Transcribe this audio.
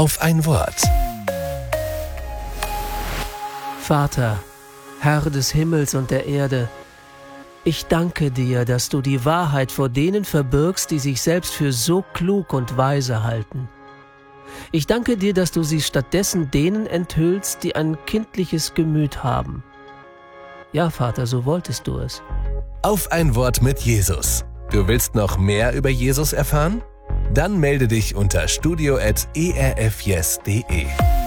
auf ein Wort. Vater, Herr des Himmels und der Erde, ich danke dir, dass du die Wahrheit vor denen verbirgst, die sich selbst für so klug und weise halten. Ich danke dir, dass du sie stattdessen denen enthüllst, die ein kindliches Gemüt haben. Ja, Vater, so wolltest du es. Auf ein Wort mit Jesus. Du willst noch mehr über Jesus erfahren? Dann melde dich unter studio@erfyes.de.